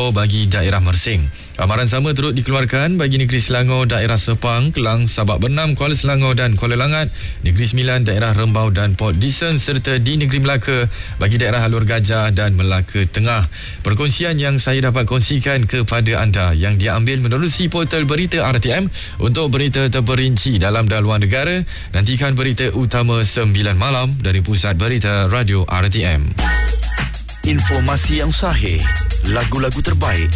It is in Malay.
Selangor bagi daerah Mersing. Amaran sama turut dikeluarkan bagi Negeri Selangor, daerah Sepang, Kelang, Sabak Bernam, Kuala Selangor dan Kuala Langat, Negeri Sembilan, daerah Rembau dan Port Dickson, serta di Negeri Melaka bagi daerah Alor Gajah dan Melaka Tengah. Perkongsian yang saya dapat kongsikan kepada anda yang diambil menerusi portal berita RTM. Untuk berita terperinci dalam dan luar negara, nantikan berita utama 9 malam dari Pusat Berita Radio RTM. Informasi yang sahih, lagu-lagu terbaik